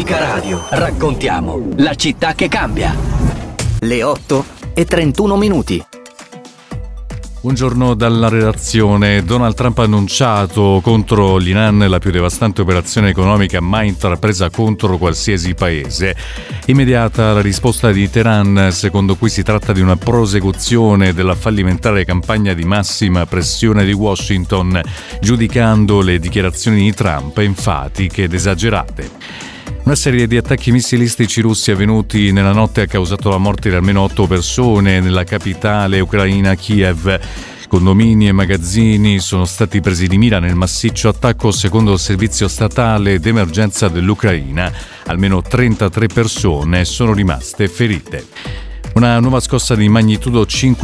Unica Radio. Raccontiamo la città che cambia. Le 8:31. Buongiorno dalla redazione. Donald Trump ha annunciato contro l'Iran la più devastante operazione economica mai intrapresa contro qualsiasi paese. Immediata la risposta di Teheran, secondo cui si tratta di una prosecuzione della fallimentare campagna di massima pressione di Washington, giudicando le dichiarazioni di Trump enfatiche ed esagerate. Una serie di attacchi missilistici russi avvenuti nella notte ha causato la morte di almeno 8 persone nella capitale ucraina Kiev. Condomini e magazzini sono stati presi di mira nel massiccio attacco secondo il servizio statale d'emergenza dell'Ucraina. Almeno 33 persone sono rimaste ferite. Una nuova scossa di magnitudo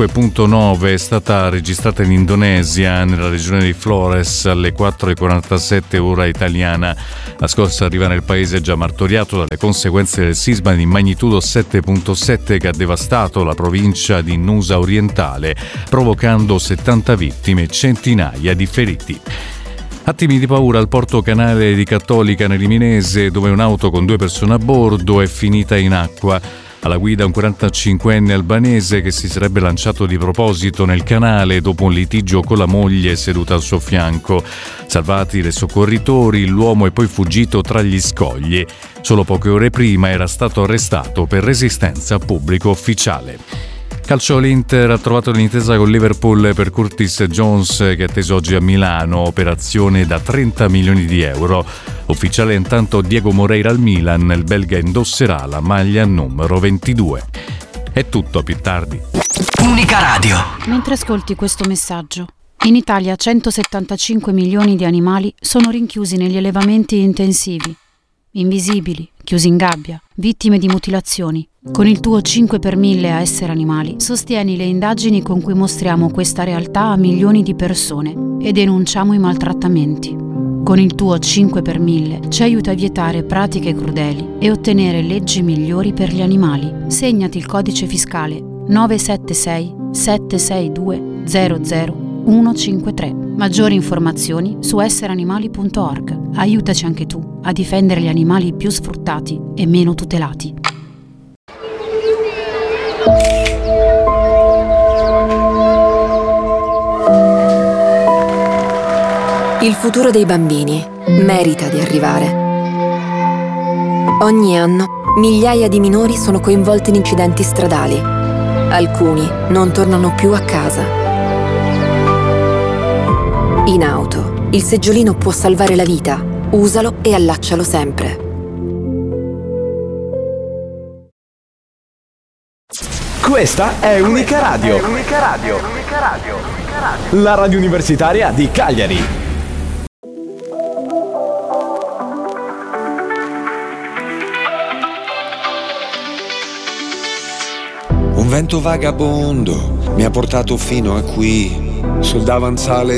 5.9 è stata registrata in Indonesia, nella regione di Flores, alle 4:47 ora italiana. La scossa arriva nel paese già martoriato dalle conseguenze del sisma di magnitudo 7.7 che ha devastato la provincia di Nusa Orientale, provocando 70 vittime e centinaia di feriti. Attimi di paura al porto canale di Cattolica nel Riminese, dove un'auto con 2 persone a bordo è finita in acqua. Alla guida un 45enne albanese che si sarebbe lanciato di proposito nel canale dopo un litigio con la moglie seduta al suo fianco. Salvati dai soccorritori, l'uomo è poi fuggito tra gli scogli. Solo poche ore prima era stato arrestato per resistenza a pubblico ufficiale. Calcio, l'Inter ha trovato l'intesa con Liverpool per Curtis Jones, che è atteso oggi a Milano, operazione da 30 milioni di euro. Ufficiale intanto Diego Moreira al Milan, il belga indosserà la maglia numero 22. È tutto, a più tardi. Unica Radio. Mentre ascolti questo messaggio, in Italia 175 milioni di animali sono rinchiusi negli allevamenti intensivi, invisibili, chiusi in gabbia, vittime di mutilazioni. Con il tuo 5 per 1000 a Essere Animali sostieni le indagini con cui mostriamo questa realtà a milioni di persone e denunciamo i maltrattamenti. Con il tuo 5 per 1000 ci aiuta a vietare pratiche crudeli e ottenere leggi migliori per gli animali. Segnati il codice fiscale 976 762 00153. Maggiori informazioni su essereanimali.org. Aiutaci anche tu a difendere gli animali più sfruttati e meno tutelati. Il futuro dei bambini merita di arrivare. Ogni anno migliaia di minori sono coinvolti in incidenti stradali. Alcuni non tornano più a casa. In auto, il seggiolino può salvare la vita. Usalo e allaccialo sempre. Questa è Unica Radio. La radio universitaria di Cagliari. Un vento vagabondo mi ha portato fino a qui, sul davanzale